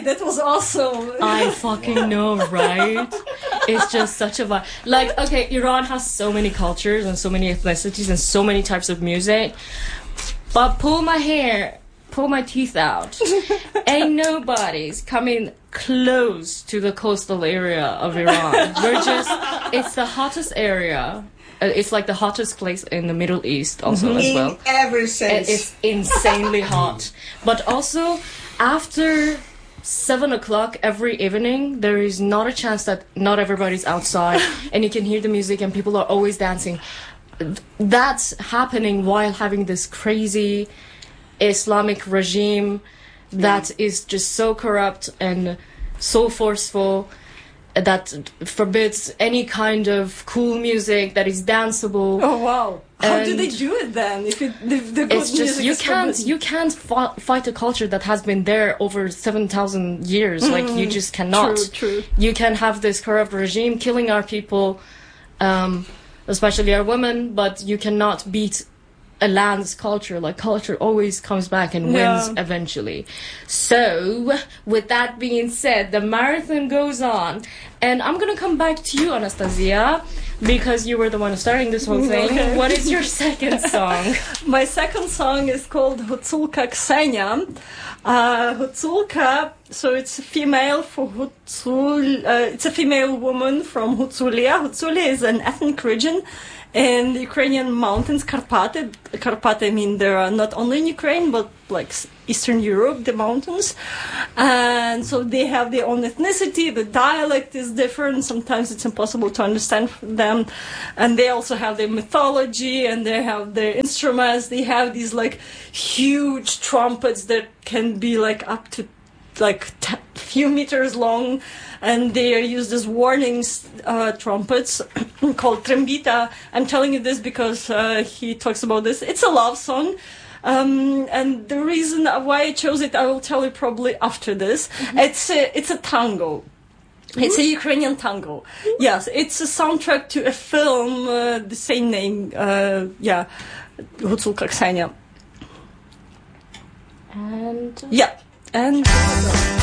that was awesome. I fucking know, right? It's just such a vibe. Like, okay, Iran has so many cultures and so many ethnicities and so many types of music. But pull my hair, pull my teeth out. Ain't nobody's coming close to the coastal area of Iran. It's the hottest area. It's like the hottest place in the Middle East also as well. Ever since. It's insanely hot. But also, after 7 o'clock every evening, there is not a chance that not everybody's outside and you can hear the music and people are always dancing. That's happening while having this crazy Islamic regime that is just so corrupt and so forceful that forbids any kind of cool music that is danceable. Oh wow! How do they do it then? If the good it's just music you can't fight a culture that has been there over 7,000 years. Like you just cannot. True. You can have this corrupt regime killing our people, especially our women, but you cannot beat a land's culture. Like, culture always comes back and wins eventually. So, with that being said, the marathon goes on. And I'm gonna come back to you, Anastasia, because you were the one starting this whole thing. Okay. What is your second song? My second song is called Hutzulka Ksenia. Hutzulka, so it's female for Hutzul. It's a female woman from Hutsulia. Hutsulia is an ethnic region in the Ukrainian mountains, Karpate. Karpate, I mean, there are not only in Ukraine, but like Eastern Europe, the mountains. And so they have their own ethnicity, the dialect is different, sometimes it's impossible to understand them. And they also have their mythology, and they have their instruments. They have these like huge trumpets that can be like up to like few meters long, and they are used as warnings trumpets called trembita. I'm telling you this because he talks about this. It's a love song. And the reason why I chose it, I will tell you probably after this. It's a tango. It's a Ukrainian tango. Yes, it's a soundtrack to a film, the same name. Hutzulka Ksenia. And yeah, and.